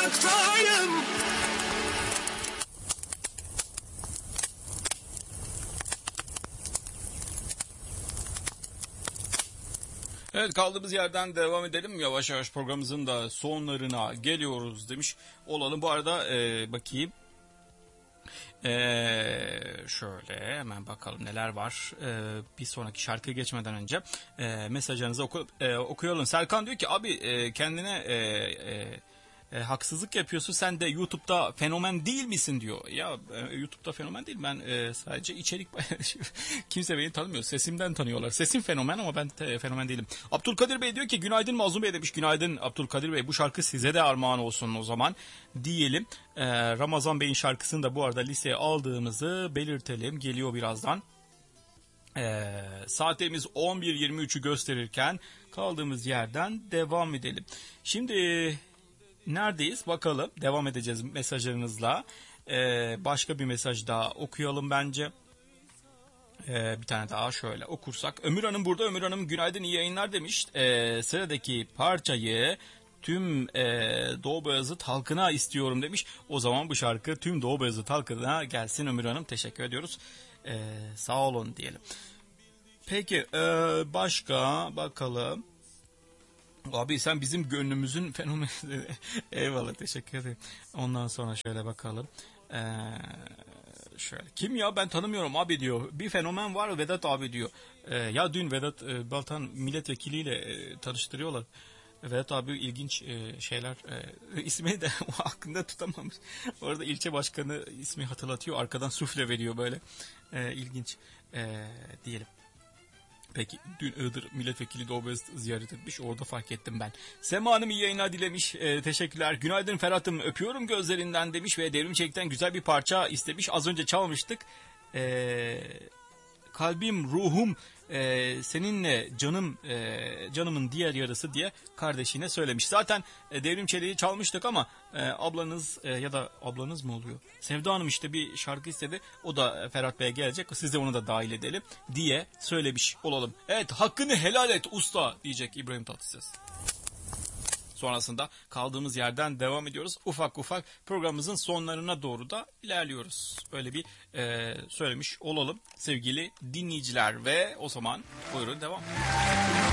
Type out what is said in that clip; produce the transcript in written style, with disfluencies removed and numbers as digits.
uzaktayım. Evet, kaldığımız yerden devam edelim. Yavaş yavaş programımızın da sonlarına geliyoruz demiş olalım. Bu arada bakayım. Şöyle hemen bakalım neler var. Bir sonraki şarkıya geçmeden önce mesajlarınızı okuyalım. Serkan diyor ki abi kendine haksızlık yapıyorsun, sen de YouTube'da fenomen değil misin diyor. Ya YouTube'da fenomen değil, ben sadece içerik kimse beni tanımıyor, sesimden tanıyorlar. Sesim fenomen ama ben fenomen değilim. Abdülkadir Bey diyor ki günaydın Mazlum Bey demiş. Günaydın Abdülkadir Bey, bu şarkı size de armağan olsun o zaman diyelim. Ramazan Bey'in şarkısını da bu arada listeye aldığımızı belirtelim, geliyor birazdan. Saatimiz 11.23'ü gösterirken kaldığımız yerden devam edelim. Şimdi neredeyiz bakalım, devam edeceğiz mesajlarınızla. Başka bir mesaj daha okuyalım bence. Bir tane daha şöyle okursak. Ömür Hanım burada. Ömür Hanım günaydın, iyi yayınlar demiş. Sıradaki parçayı tüm Doğu Beyazıt halkına istiyorum demiş. O zaman bu şarkı tüm Doğu Beyazıt halkına gelsin Ömür Hanım. Teşekkür ediyoruz. Sağ olun diyelim. Peki başka bakalım. Abi sen bizim gönlümüzün fenomeni. Eyvallah, teşekkür ederim. Ondan sonra şöyle bakalım. Şöyle. Kim ya, ben tanımıyorum abi diyor. Bir fenomen var, Vedat abi diyor. Ya dün Vedat Baltan milletvekiliyle tanıştırıyorlar. Vedat abi ilginç şeyler, ismini de hakkında tutamamış. Orada ilçe başkanı ismi hatırlatıyor. Arkadan sufle veriyor böyle. İlginç diyelim. Peki dün Iğdır milletvekili Doğu Beyazıt'ı ziyaret etmiş, orada fark ettim ben. Sema Hanım iyi yayınlar dilemiş, teşekkürler. Günaydın Ferhat'ım, öpüyorum gözlerinden demiş ve Devrim Çelik'ten güzel bir parça istemiş. Az önce çalmıştık. Kalbim ruhum seninle canım, canımın diğer yarısı diye kardeşine söylemiş. Zaten Devrim Çelik'i çalmıştık ama ablanız ya da ablanız mı oluyor? Sevda Hanım işte bir şarkı istedi. O da Ferhat Bey'e gelecek. Siz de onu da dahil edelim diye söylemiş olalım. Evet, hakkını helal et usta diyecek İbrahim Tatlıses. Sonrasında kaldığımız yerden devam ediyoruz. Ufak ufak programımızın sonlarına doğru da ilerliyoruz. Böyle bir söylemiş olalım sevgili dinleyiciler ve o zaman buyurun devam.